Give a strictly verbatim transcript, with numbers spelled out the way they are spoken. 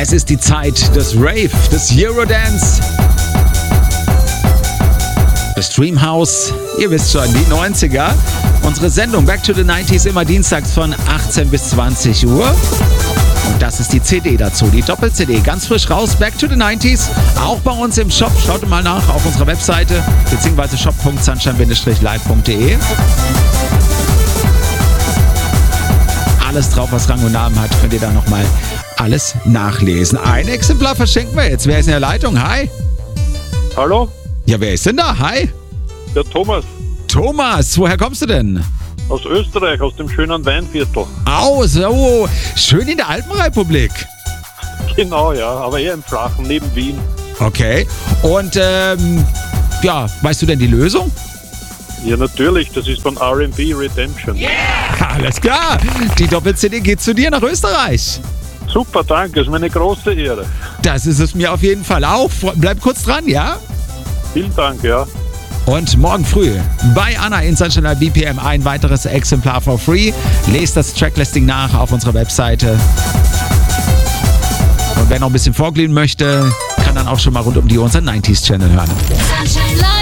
Es ist die Zeit des Rave, des Eurodance, des Dreamhouse. Ihr wisst schon, die neunziger. Unsere Sendung Back to the neunziger immer dienstags von achtzehn bis zwanzig Uhr. Und das ist die C D dazu, die Doppel-C D, ganz frisch raus, Back to the neunziger. Auch bei uns im Shop, schaut mal nach auf unserer Webseite, beziehungsweise shop punkt sunshine live punkt de. Alles drauf, was Rang und Namen hat, könnt ihr da nochmal alles nachlesen. Ein Exemplar verschenken wir jetzt. Wer ist in der Leitung? Hi. Hallo? Ja, wer ist denn da? Hi. Der Thomas. Thomas, woher kommst du denn? Aus Österreich, aus dem schönen Weinviertel. Au, so. Schön in der Alpenrepublik. Genau, ja, aber eher im Flachen, neben Wien. Okay. Und, ähm, ja, weißt du denn die Lösung? Ja, natürlich, das ist von R and B Redemption. Yeah! Alles klar. Die Doppel-C D geht zu dir nach Österreich. Super, danke, ist mir eine große Ehre. Das ist es mir auf jeden Fall auch. Bleib kurz dran, ja? Vielen Dank, ja. Und morgen früh bei Anna in Sunshine B P M ein weiteres Exemplar for free. Lest das Tracklisting nach auf unserer Webseite. Und wer noch ein bisschen vorglühen möchte, kann dann auch schon mal rund um die unseren neunziger Channel hören. Sunshine Live.